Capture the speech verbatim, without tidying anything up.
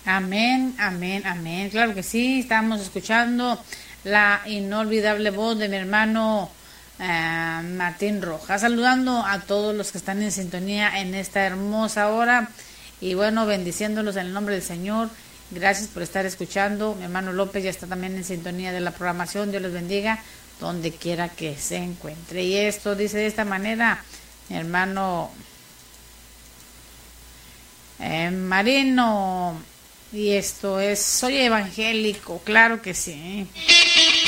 Amén, amén, amén. Claro que sí, estamos escuchando la inolvidable voz de mi hermano eh, Martín Rojas, saludando a todos los que están en sintonía en esta hermosa hora y bueno, bendiciéndolos en el nombre del Señor. Gracias por estar escuchando. Mi hermano López ya está también en sintonía de la programación. Dios los bendiga donde quiera que se encuentre. Y esto dice de esta manera, mi hermano eh, Marino. Y esto es, soy evangélico, claro que sí.